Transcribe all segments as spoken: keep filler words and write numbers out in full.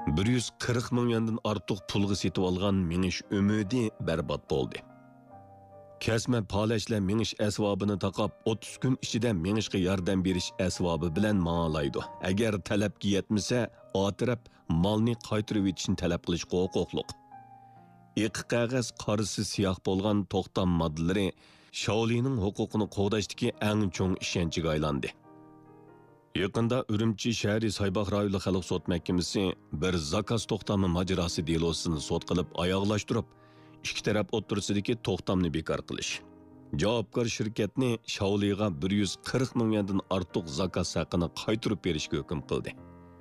bir yuz qirq ming yuandan ortiq pulga setib olgan minish umidi barbod bo'ldi. Kesme palashlar minish asvobini taqab o'ttiz kun ichida minishga yordam berish asvobi bilan ma'laydi. Agar talabga yetmasa, otirab molni qaytarib etishni talab qilish huquqliq. İqi qog'oz qorisi siyoh bo'lgan to'xtam moddalari Shaolining huquqini qo'g'dashdagi eng cho'ng ishonchiga aylandi. Yaqında Ürümçi shahri Sayboq rayonli xalq sud mahkamasi bir zakaz to'xtami mojarosi delosini sud qilib oyoqlashtirib, ikki taraf o'rtasidagi to'xtamni bekor qilish. Javobgar shirkatni Shaoliga bir yuz qirq ming yuandan ortiq zakaz haqini qaytarib berishga hukm qildi.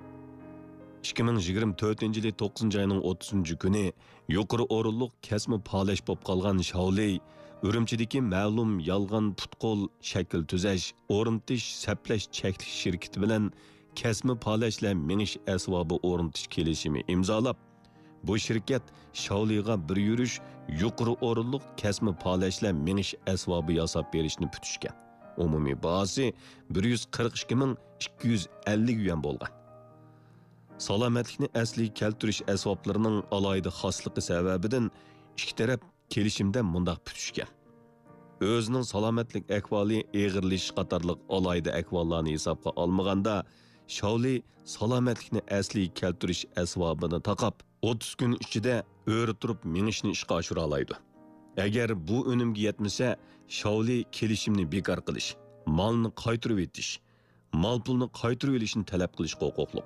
ikki ming yigirma to'rtinchi yil to'qqizinchi oyning o'ttizinchi kuni yuqori o'rinliq kasmi palash bo'lib qolgan Shaoli Ürümchidagi ma'lum yolg'on putqo'l shakl tuzash, o'rnatish, saplash cheklik shirkati bilan kasmi palashlar minish asvobi o'rnatish kelishimi imzolab, bu shirkat Shaoliga bir yurish yuqori o'rinliq kasmi palashlar minish asvobi yasab berishni kutishgan. Umumiy bahosi bir yuz qirq ikki ming ikki yuz ellik yuan bo'lgan. Salomatlikni asli keltirish asboblarining alayda xosligi sababidan ikki taraf kelishimda mundaq putishgan. O'zining salomatlik ahvoli eg'irlish qatorliq alayda ahvollarni hisobga olmaganda, Shaoli salomatlikni asli keltirish asbobini taqab o'ttiz kun ichida o'ri turib minishni ishga oshira oladi. Agar bu unumga yetmasa, Shaoli kelishimni bekor qilish, molni qaytarib etish, mol pulni qaytarib olishni talab qilish huquqliq.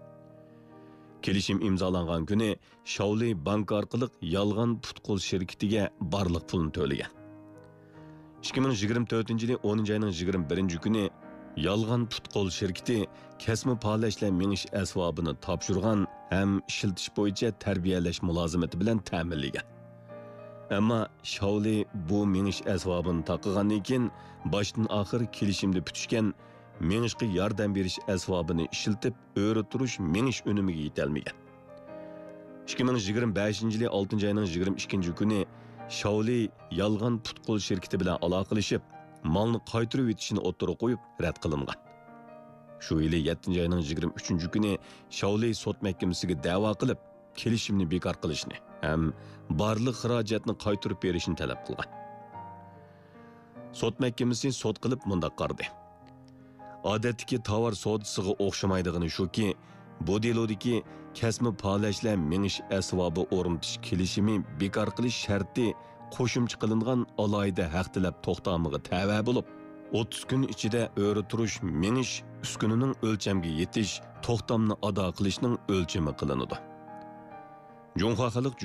Kelishim imzolangan kuni Shaoli bank orqali yolg'on putqo'l shirkatiga barliq pulni to'lagan. ikki ming yigirma to'rtinchi yil o'ninchi oyning yigirma birinchi kuni yolg'on putqo'l shirkati kasmi palashlar minish asvobini topshirgan ham ishiltish bo'yicha tarbiyalash mulozimati bilan ta'minlagan. Ammo Shaoli bu minish asvobini taqqigandan keyin boshdan oxir kelishimda putishgan minishga yordam berish asvobini ishiltib, o'ri turish minish unumiga yetolmagan. ikki ming yigirma beshinchi yil oltinchi oyning yigirma ikkinchi kuni Shaoli yolg'on putqo'l shirkati bilan aloqalashib, molni qaytarib etishini o'tirib qo'yib rad qilingan. Shu yil yettinchi oyning yigirma uchinchi kuni Shaoli sud mahkamasiga da'vo qilib, kelishimni bekor qilishni ham barliq xarajatni qaytarib berishni talab qilgan. Sud mahkamasi sud qilib mundaq qardi. Odatdagi tovar savdosiga o'xshamaydigani shuki, bu delodagi kasmi palashlar minish asvobi o'rnatish kelishimi bekor qilish sharti qo'shimcha qilingan alayda haq talab to'xtamiga tava bo'lib, o'ttiz kun ichida o'ri turish minish uskunining o'lchamga yetish to'xtamni ado qilishning o'lchami qilinadi. Junxo xalq